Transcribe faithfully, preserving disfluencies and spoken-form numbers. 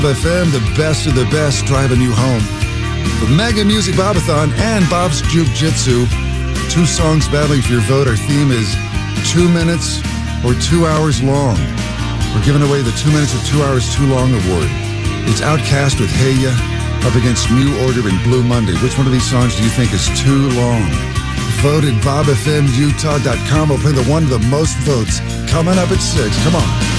F M, the best of the best, driving you home. The Mega Music Bobathon and Bob's Jiu-Jitsu. Two songs battling for your vote. Our theme is two minutes or two hours long. We're giving away the two minutes or two hours too long award. It's Outkast with Hey Ya up against New Order and Blue Monday. Which one of these songs do you think is too long? Vote at bob f m utah dot com. We'll play the one with the most votes coming up at six. Come on.